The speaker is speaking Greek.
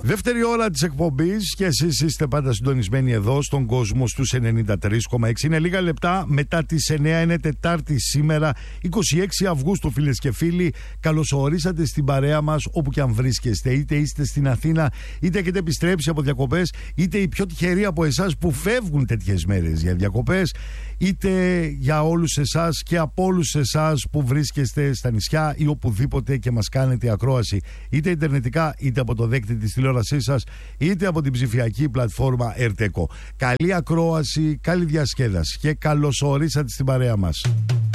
Δεύτερη ώρα της εκπομπής και εσείς είστε πάντα συντονισμένοι εδώ στον κόσμο στους 93,6. Είναι λίγα λεπτά μετά τις 9, είναι Τετάρτη σήμερα, 26 Αυγούστου, φίλες και φίλοι. Καλώς ορίσατε στην παρέα μας όπου και αν βρίσκεστε. Είτε είστε στην Αθήνα, είτε έχετε επιστρέψει από διακοπές, είτε οι πιο τυχεροί από εσάς που φεύγουν τέτοιες μέρες για διακοπές, είτε για όλους εσάς και από όλους εσάς που βρίσκεστε στα νησιά ή οπουδήποτε και μας κάνετε ακρόαση, είτε ιντερνετικά, είτε από το δέκτη της τηλεόρασής σας, είτε από την ψηφιακή πλατφόρμα Ερτέκο. Καλή ακρόαση, καλή διασκέδαση και καλώς ορίσατε στην παρέα μας.